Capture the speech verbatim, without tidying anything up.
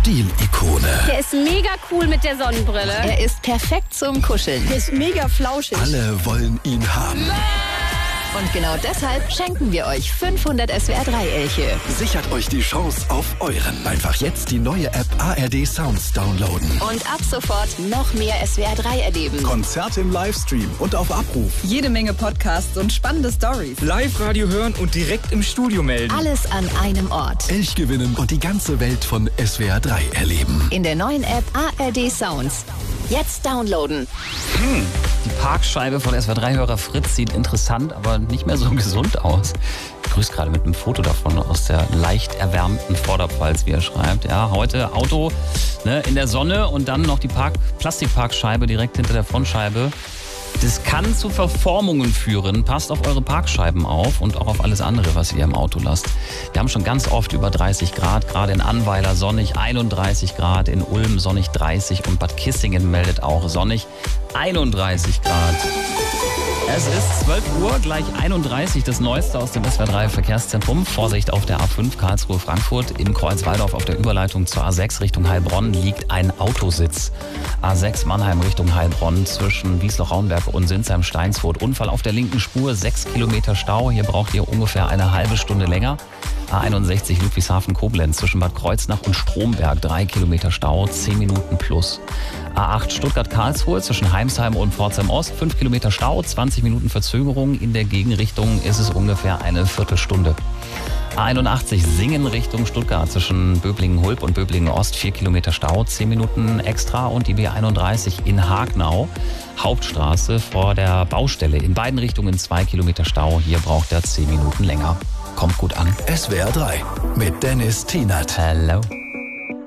Stilikone. Der ist mega cool mit der Sonnenbrille. Er ist perfekt zum Kuscheln. Der ist mega flauschig. Alle wollen ihn haben. Und genau deshalb schenken wir euch fünfhundert S W R drei Elche. Sichert euch die Chance auf euren. Einfach jetzt die neue App A R D Sounds downloaden. Und ab sofort noch mehr S W R drei erleben. Konzerte im Livestream und auf Abruf. Jede Menge Podcasts und spannende Stories. Live-Radio hören und direkt im Studio melden. Alles an einem Ort. Elch gewinnen und die ganze Welt von S W R drei erleben. In der neuen App A R D Sounds. Jetzt downloaden. Hm. Die Parkscheibe von S W R drei-Hörer Fritz sieht interessant, aber nicht mehr so gesund aus. Ich grüße gerade mit einem Foto davon aus der leicht erwärmten Vorderpfalz, wie er schreibt. Ja, heute Auto, ne, in der Sonne und dann noch die Park- Plastikparkscheibe direkt hinter der Frontscheibe. Das kann zu Verformungen führen. Passt auf eure Parkscheiben auf und auch auf alles andere, was ihr im Auto lasst. Wir haben schon ganz oft über dreißig Grad, gerade in Annweiler sonnig einunddreißig Grad, in Ulm sonnig dreißig und Bad Kissingen meldet auch sonnig einunddreißig Grad. Es ist zwölf Uhr, gleich einunddreißig, das Neueste aus dem S W R drei Verkehrszentrum. Vorsicht auf der A fünf Karlsruhe-Frankfurt. In Kreuzwaldorf auf der Überleitung zur A sechs Richtung Heilbronn liegt ein Autositz. A sechs Mannheim Richtung Heilbronn zwischen Wiesloch-Raunberg und Sinsheim-Steinsfurt. Unfall auf der linken Spur, sechs Kilometer Stau. Hier braucht ihr ungefähr eine halbe Stunde länger. A einundsechzig Ludwigshafen-Koblenz zwischen Bad Kreuznach und Stromberg, drei Kilometer Stau, zehn Minuten plus. A acht Stuttgart-Karlsruhe zwischen Heimsheim und Pforzheim Ost, fünf Kilometer Stau, zwanzig Minuten Verzögerung. In der Gegenrichtung ist es ungefähr eine Viertelstunde. A einundachtzig Singen Richtung Stuttgart zwischen Böblingen-Hulb und Böblingen-Ost, vier Kilometer Stau, zehn Minuten extra. Und die B einunddreißig in Hagnau, Hauptstraße vor der Baustelle. In beiden Richtungen zwei Kilometer Stau. Hier braucht er zehn Minuten länger. Kommt gut an. S W R drei mit Dennis Tienert. Hello.